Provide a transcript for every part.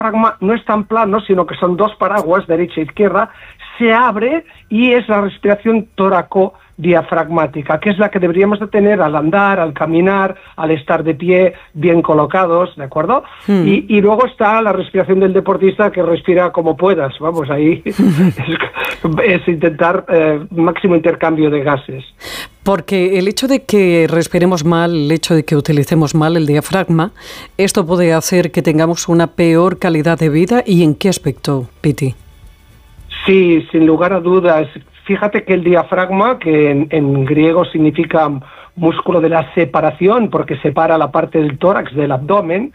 diafragma no es tan plano, sino que son dos paraguas, derecha e izquierda, se abre y es la respiración tóraco-diafragmática, que es la que deberíamos de tener al andar, al caminar, al estar de pie, bien colocados, ¿de acuerdo? Y luego está la respiración del deportista, que respira como puedas, vamos, ahí es intentar máximo intercambio de gases. Porque el hecho de que respiremos mal, el hecho de que utilicemos mal el diafragma, esto puede hacer que tengamos una peor calidad de vida. ¿Y en qué aspecto, Piti? Sí, sin lugar a dudas. Fíjate que el diafragma, que en griego significa músculo de la separación, porque separa la parte del tórax del abdomen,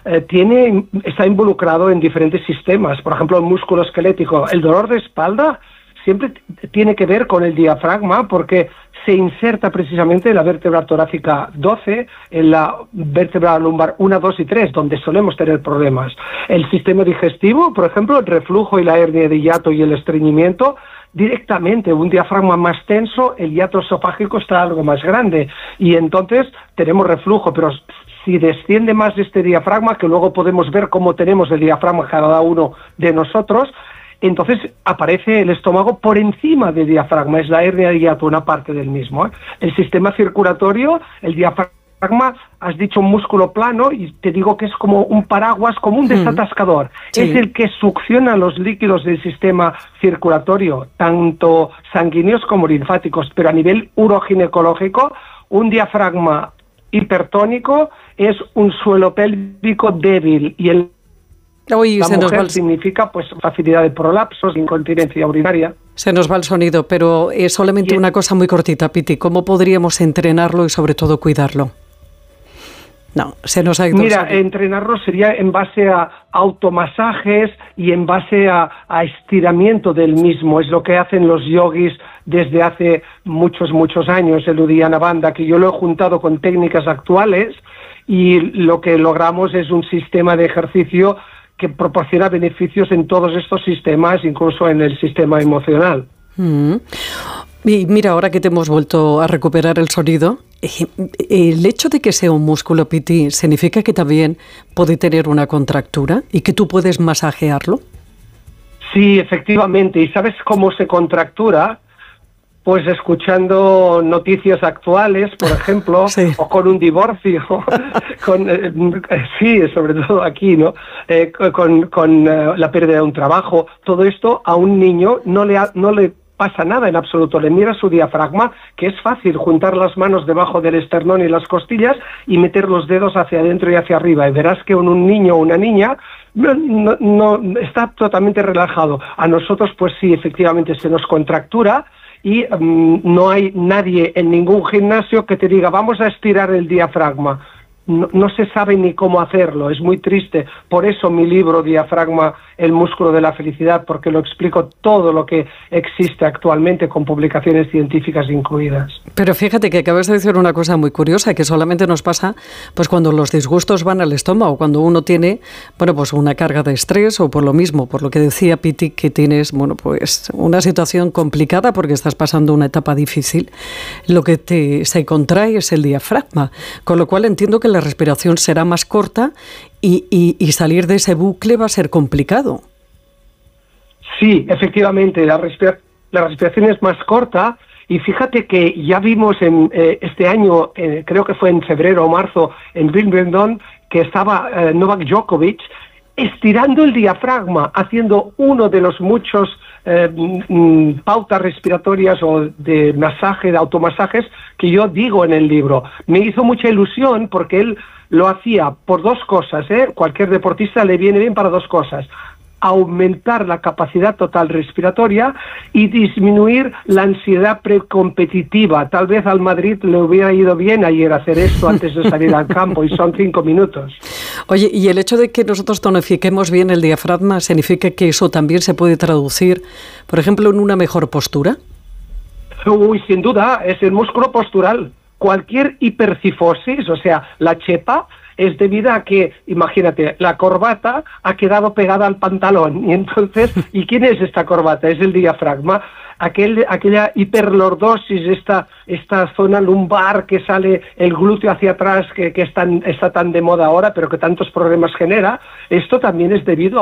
está involucrado en diferentes sistemas. Por ejemplo, el músculo esquelético. El dolor de espalda siempre tiene que ver con el diafragma, porque se inserta precisamente en la vértebra torácica 12, en la vértebra lumbar 1, 2 y 3, donde solemos tener problemas. El sistema digestivo, por ejemplo, el reflujo y la hernia de hiato y el estreñimiento, directamente un diafragma más tenso, el hiato esofágico está algo más grande y entonces tenemos reflujo, pero si desciende más este diafragma, que luego podemos ver cómo tenemos el diafragma cada uno de nosotros, entonces aparece el estómago por encima del diafragma, es la hernia de hiato, una parte del mismo. El sistema circulatorio, el diafragma, has dicho un músculo plano, y te digo que es como un paraguas, como un desatascador. Sí. Es el que succiona los líquidos del sistema circulatorio, tanto sanguíneos como linfáticos, pero a nivel uroginecológico, un diafragma hipertónico es un suelo pélvico débil, y la mujer significa pues facilidad de prolapsos, incontinencia urinaria. Se nos va el sonido, pero es solamente una cosa muy cortita, Piti. ¿Cómo podríamos entrenarlo y sobre todo cuidarlo? No, se nos ha ido. Mira, entrenarlo sería en base a automasajes y en base a estiramiento del mismo. Es lo que hacen los yogis desde hace muchos años, el Uddiyana Bandha, que yo lo he juntado con técnicas actuales, y lo que logramos es un sistema de ejercicio que proporciona beneficios en todos estos sistemas, incluso en el sistema emocional. Y mira, ahora que te hemos vuelto a recuperar el sonido, el hecho de que sea un músculo, Piti, ¿significa que también puede tener una contractura y que tú puedes masajearlo? Sí, efectivamente. ¿Y sabes cómo se contractura? Pues escuchando noticias actuales, por ejemplo, sí, o con un divorcio, sí, sobre todo aquí, ¿no? Con la pérdida de un trabajo. Todo esto a un niño no le pasa nada en absoluto. Le mira su diafragma, que es fácil juntar las manos debajo del esternón y las costillas y meter los dedos hacia adentro y hacia arriba, y verás que un niño o una niña no está totalmente relajado. A nosotros, pues sí, efectivamente se nos contractura. Y no hay nadie en ningún gimnasio que te diga, vamos a estirar el diafragma. No se sabe ni cómo hacerlo, es muy triste. Por eso mi libro, Diafragma, el músculo de la felicidad, porque lo explico todo lo que existe actualmente, con publicaciones científicas incluidas. Pero fíjate que acabas de decir una cosa muy curiosa, que solamente nos pasa pues cuando los disgustos van al estómago, cuando uno tiene, bueno, pues una carga de estrés, o por lo mismo, por lo que decía Piti, que tienes, bueno, pues una situación complicada porque estás pasando una etapa difícil. Lo que se contrae es el diafragma, con lo cual entiendo que la respiración será más corta y salir de ese bucle va a ser complicado. Sí, efectivamente, la respiración es más corta, y fíjate que ya vimos en este año, creo que fue en febrero o marzo, en Wimbledon, que estaba Novak Djokovic estirando el diafragma, haciendo uno de los muchos pautas respiratorias o de masaje, de automasajes, que yo digo en el libro. Me hizo mucha ilusión porque él lo hacía por dos cosas, Cualquier deportista le viene bien para dos cosas: aumentar la capacidad total respiratoria y disminuir la ansiedad precompetitiva. Tal vez al Madrid le hubiera ido bien ayer hacer esto antes de salir al campo, y son 5 minutos. Oye, ¿y el hecho de que nosotros tonifiquemos bien el diafragma significa que eso también se puede traducir, por ejemplo, en una mejor postura? Uy, sin duda, es el músculo postural. Cualquier hipercifosis, o sea, la chepa, es debida a que, imagínate, la corbata ha quedado pegada al pantalón, y entonces, ¿y quién es esta corbata? Es el diafragma. Aquella hiperlordosis, esta zona lumbar que sale el glúteo hacia atrás, que está tan de moda ahora, pero que tantos problemas genera, esto también es debido